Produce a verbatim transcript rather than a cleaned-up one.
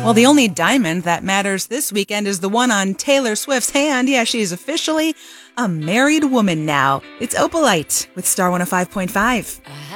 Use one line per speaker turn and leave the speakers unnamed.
Well, the only diamond that matters this weekend is the one on Taylor Swift's hand. Yeah, she's officially a married woman now. It's Opalite with Star one oh five point five.